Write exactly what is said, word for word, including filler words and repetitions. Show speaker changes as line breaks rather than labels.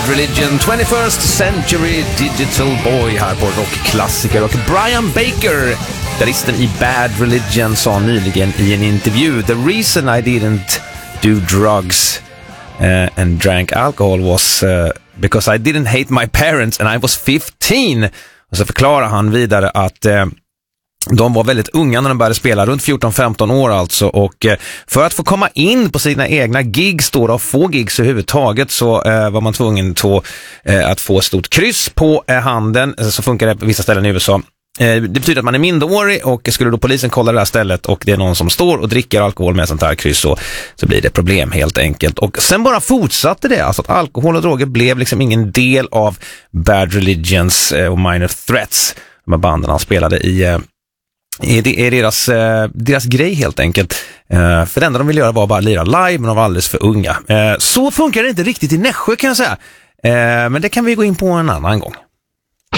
Religion, twenty-first Century Digital Boy här på rockklassiker. Och Brian Baker, gitarristen i Bad Religion, sa nyligen i en intervju: "The reason I didn't do drugs uh, and drank alcohol was uh, because I didn't hate my parents and I was fifteen." Och så förklarar han vidare att uh, de var väldigt unga när de började spela, runt fjorton femton år alltså, och eh, för att få komma in på sina egna gigs då, och få gigs överhuvudtaget, så eh, var man tvungen to, eh, att få ett stort kryss på eh, handen. Så funkar det på vissa ställen i U S A. Eh, det betyder att man är minderårig, och skulle då polisen kolla det här stället och det är någon som står och dricker alkohol med sånt här kryss, så, så blir det problem helt enkelt. Och sen bara fortsatte det, alltså att alkohol och droger blev liksom ingen del av Bad Religions eh, och Minor Threats, de här banden han spelade i. Eh, Det är deras, deras grej helt enkelt. För det enda de vill göra var bara lira live, men de var alldeles för unga. Så funkar det inte riktigt i Nässjö, kan jag säga. Men det kan vi gå in på en annan gång.